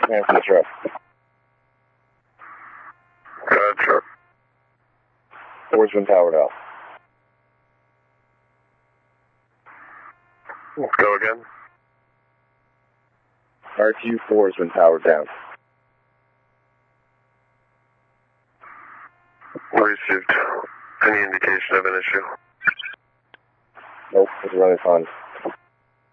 Answer the truck. Truck. 4's been powered out. Go again. RQ4 has been powered down. Received. Any indication of an issue? Nope, it's running fine.